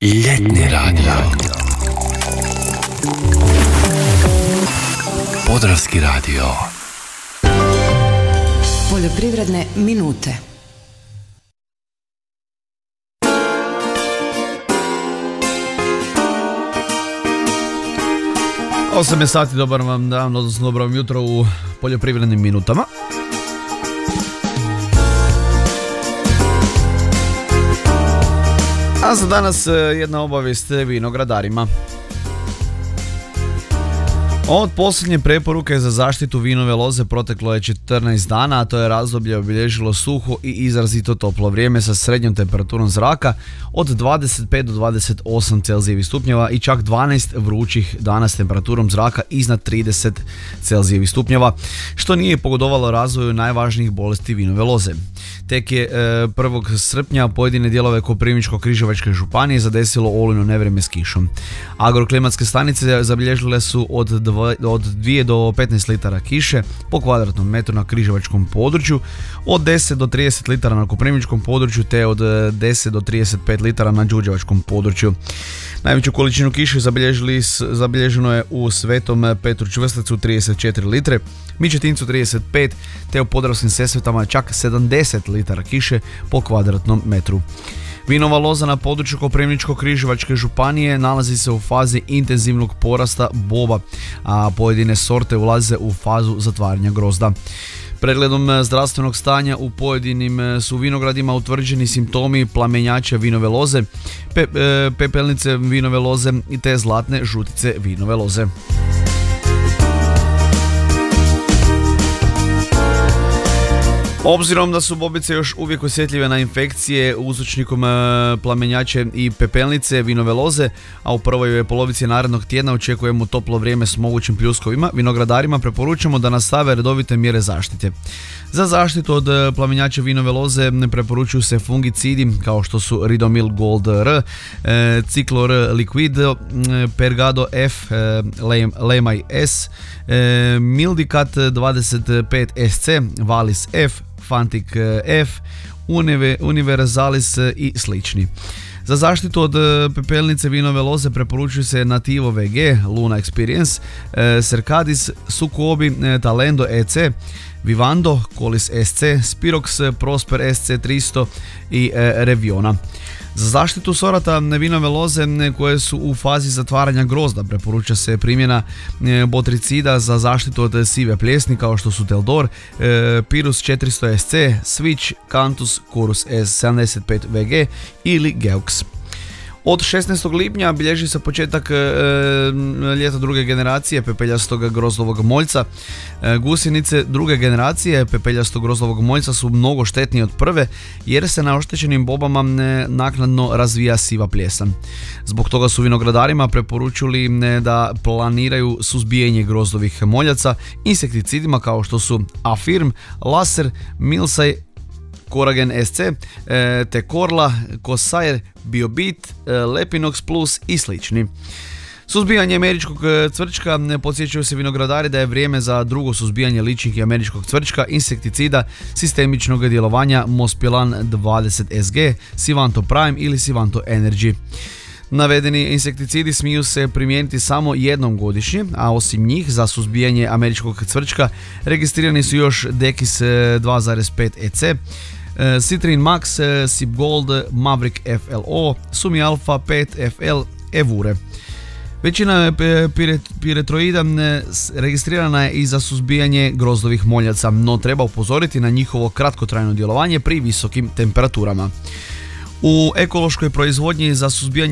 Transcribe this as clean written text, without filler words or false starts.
Ljetni radio. Podravski radio. Poljoprivredne minute. Osam je sati, dobar vam dan, odnosno dobro vam jutro u poljoprivrednim minutama. A za danas jedna obavijest vinogradarima. Od posljednje preporuke za zaštitu vinove loze proteklo je 14 dana, a to je razdoblje obilježilo suho i izrazito toplo vrijeme sa srednjom temperaturom zraka od 25 do 28 Celzijevih stupnjeva i čak 12 vrućih dana s temperaturom zraka iznad 30 Celzijevih stupnjeva, što nije pogodovalo razvoju najvažnijih bolesti vinove loze. Tek je 1. srpnja pojedine dijelove Koprivničko-križevačke županije zadesilo olujno nevrijeme s kišom. Agroklimatske stanice zabilježile su od 2 do 15 litara kiše po kvadratnom metru na križevačkom području, od 10 do 30 litara na koprivničkom području te od 10 do 35 litara na đurđevačkom području. Najveću količinu kiše zabilježeno je u Svetom Petru Čvrstecu 34 litre, Mičetincu 35 te u Podravskim Sesvetama čak 70 litara kiše po kvadratnom metru. Vinova loza na području Koprivničko-križevačke županije nalazi se u fazi intenzivnog porasta boba, a pojedine sorte ulaze u fazu zatvaranja grozda. Pregledom zdravstvenog stanja u pojedinim su vinogradima utvrđeni simptomi plamenjača vinove loze, pepelnice vinove loze te zlatne žutice vinove loze. Obzirom da su bobice još uvijek osjetljive na infekcije uzročnikom plamenjače i pepelnice vinove loze, a u prvoj polovici narednog tjedna očekujemo toplo vrijeme s mogućim pljuskovima, vinogradarima preporučamo da nastave redovite mjere zaštite. Za zaštitu od plamenjača vinove loze preporučuju se fungicidi kao što su Ridomil Gold R, Ciklor Liquido, Pergado F, Lemaj S, Mildicat 25 SC, Valis F, Fantic F, Universalis i slični. Za zaštitu od pepelnice vinove loze preporučuju se Nativo VG, Luna Experience, Cercadis, Sukobi, Talendo EC, Vivando, Colis SC, Spirox, Prosper SC300 i Reviona. Za zaštitu sorata vinove loze koje su u fazi zatvaranja grozda preporuča se primjena botricida za zaštitu od sive pljesni kao što su Teldor, Pirus 400 SC, Switch, Cantus, Curus S75 VG ili Geux. Od 16. lipnja bilježi se početak ljeta druge generacije pepeljastog grozdovog moljca. Gusjenice druge generacije pepeljastog grozdovog moljca su mnogo štetnije od prve jer se na oštećenim bobama naknadno razvija siva plijesan. Zbog toga su vinogradarima preporučili da planiraju suzbijanje grozdovih moljaca insekticidima kao što su Afirm, Laser, Milsaj, Coragen SC, te Korla, Kosair, Biobit, Lepinox Plus i slični. Suzbijanje američkog cvrčka, podsjećaju se vinogradari da je vrijeme za drugo suzbijanje ličnih i američkog cvrčka, insekticida sistemičnog djelovanja Mospilan 20 SG, Sivanto Prime ili Sivanto Energy. Navedeni insekticidi smiju se primijeniti samo jednom godišnje, a osim njih za suzbijanje američkog cvrčka registrirani su još Dekis 2.5 EC, Citrin Max, Sip Gold, Maverick FLO, Sumi Alpha 5 FL, Evure. Većina piretroida registrirana je i za suzbijanje grozdovih moljaca, no treba upozoriti na njihovo kratkotrajno djelovanje pri visokim temperaturama. U ekološkoj proizvodnji za suzbijanje